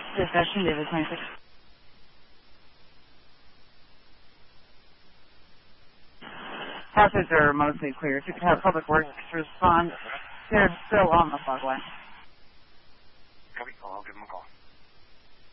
Dispatching David 26. Hazards are mostly clear. If you could have Public Works respond, they're still on the fog line. Copy. I'll give them a call.